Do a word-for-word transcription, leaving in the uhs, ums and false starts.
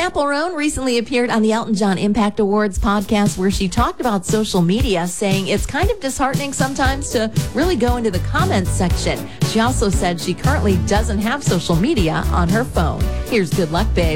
Chappell Roan recently appeared on the Elton John Impact Awards podcast where she talked about social media, saying it's kind of disheartening sometimes to really go into the comments section. She also said she currently doesn't have social media on her phone. Here's Good Luck Babe.